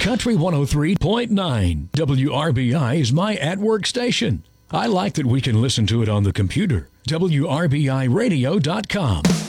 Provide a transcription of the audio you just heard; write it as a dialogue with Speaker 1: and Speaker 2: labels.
Speaker 1: Country 103.9. WRBI is my at-work station. I like that we can listen to it on the computer. WRBIRadio.com.